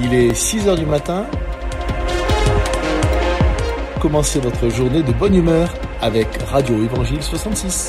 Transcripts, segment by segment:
Il est 6h du matin. Commencez votre journée de bonne humeur avec Radio Évangile 66.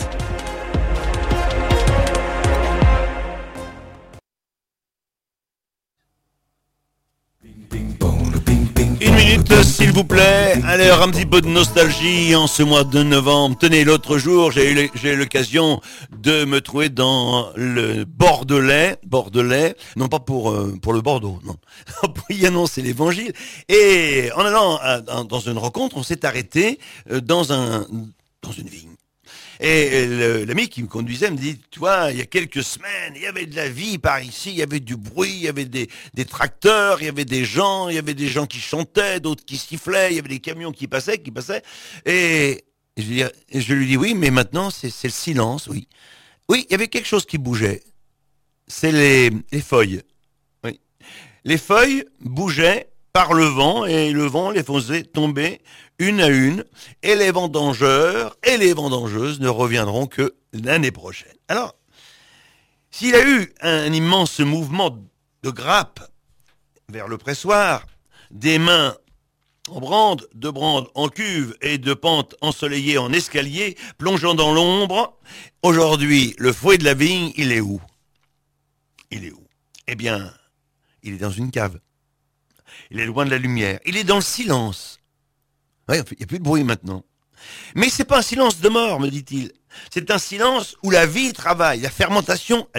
Une minute, s'il vous plaît. Alors, un petit peu de nostalgie en ce mois de novembre. Tenez, l'autre jour, j'ai eu l'occasion de me trouver dans le Bordelais, non pas pour le Bordeaux, non, pour y annoncer l'évangile. Et en allant dans une rencontre, on s'est arrêté dans une vigne. Et l'ami qui me conduisait me dit, tu vois, il y a quelques semaines, il y avait de la vie par ici, il y avait du bruit, il y avait des tracteurs, il y avait des gens qui chantaient, d'autres qui sifflaient, il y avait des camions qui passaient. Et je lui dis, oui, mais maintenant, c'est le silence, oui. Oui, il y avait quelque chose qui bougeait. C'est les feuilles. Oui. Les feuilles bougeaient par le vent, et le vent les faisait tomber une à une, et les vendangeurs et les vendangeuses ne reviendront que l'année prochaine. Alors, s'il y a eu un immense mouvement de grappe vers le pressoir, des mains en brande, de brande en cuve et de pente ensoleillée en escalier, plongeant dans l'ombre, aujourd'hui, le fouet de la vigne, il est où ? Eh bien, il est dans une cave. Il est loin de la lumière. Il est dans le silence. Ouais, il n'y a plus de bruit maintenant. Mais c'est pas un silence de mort, me dit-il. C'est un silence où la vie travaille, la fermentation,